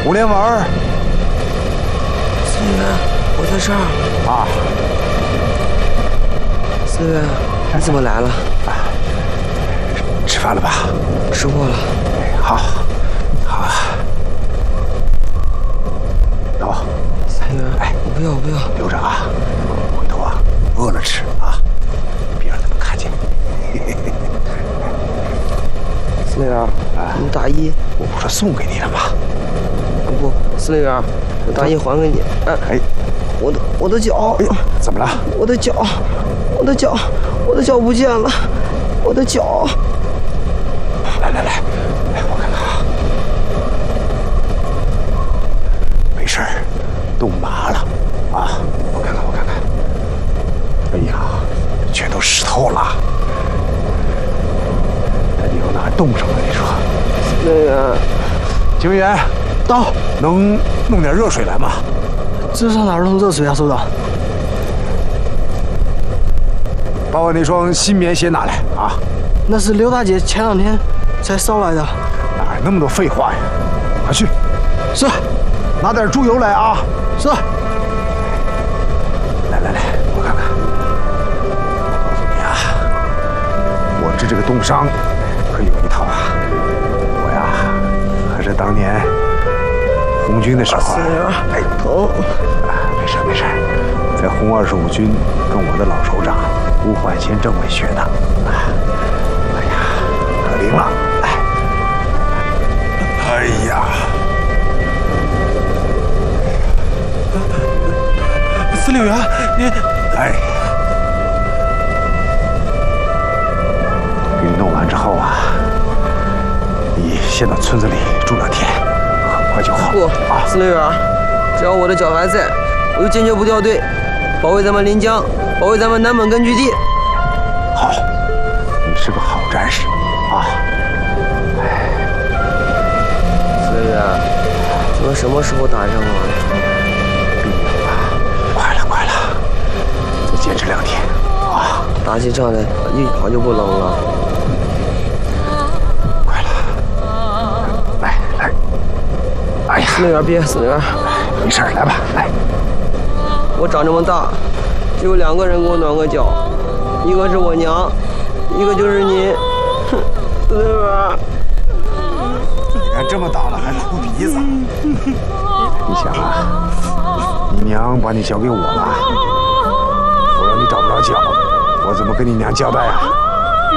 5连玩。 思源，我在这儿。 啊。 思源，你怎么来了？ 吃饭了吧？ 吃过了。 好，好啊。走。 思源， 哎， 我不要，我不要， 留着啊。回头啊，饿了吃啊，别让他们看见。 司令员，你大衣， 我不是送给你了吗？ 不，司令员，我大衣还给你。哎，我的脚， 哎，怎么了？ 我的脚不见了，我的脚。 来，我看看啊，没事儿，冻麻了啊，我看看。哎呀，全都湿透了。以后那还冻上了，你说？ 司令员， 警卫员，到，能弄点热水来吗？ 这上哪儿弄热水啊，首长？ 把我那双新棉鞋拿来啊！ 那是刘大姐前2天才捎来的。 哪有那么多废话呀？快去！ 是。 拿点猪油来啊！ 是。 来，我看看。我告诉你啊，我治这个冻伤可有一套啊！我呀，还是当年红军的时候。 司令员， 哎， 疼。 没事，在红25军跟我的老首长吴焕贤政委学的。哎呀，可灵了！哎呀！ 司令员，你哎，给你弄完之后啊，你先到村子里住2天，很快就好。 不，司令员，只要我的脚还在，我就坚决不掉队，保卫咱们临江，保卫咱们南本根据地。 好，你是个好战士啊！ 司令员，咱们什么时候打仗啊？ 兵营啊，快了，再坚持2天啊！ 打起仗来一跑就不冷了。 快了，来，哎呀， 司令员别，司令员， 没事，来吧，来。 我长这么大，只有2个人给我暖个脚，一个是我娘，一个就是你。哼，司令员。 你看这么大了还哭鼻子，你想啊，你娘把你交给我了，我让你找不着脚，我怎么跟你娘交代啊？